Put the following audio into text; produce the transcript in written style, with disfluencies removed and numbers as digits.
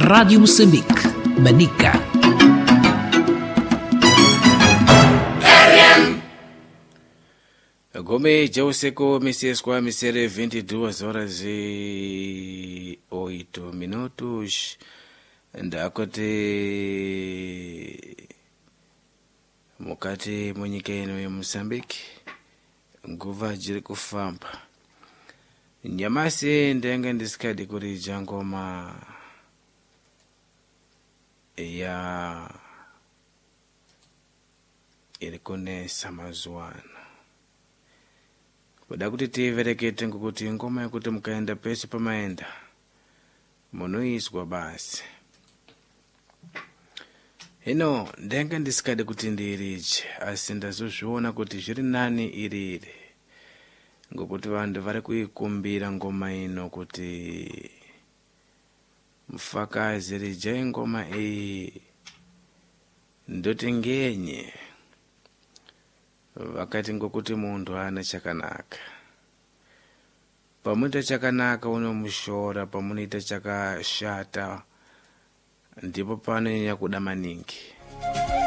Rádio Moçambique, Manica. Gome já usiku misesqua misere 22h08 ndakote mukati munyika ino ya Moçambique nguva jiri kufamba nyamasi ndenge ndisikadi kurija ngoma ya ilikunesa mazuwana kuda kuti tiverekete ngokuti ngoma yakuti mukaenda pese pamaenda munoiswa basi. Hino ndenge ndisikadi kuti ndirije asi ndazozviona kuti zviri nani iriri ngokuti vanhu vari kuikumbira ngoma ino kuti mufakazi rijai ngoma iyi ndoti ngenye vakati ngokuti munhu ana chakanaka pamuita chakanaka unomushora pamunoita chakashata ndipo panonyanya kuda maningi.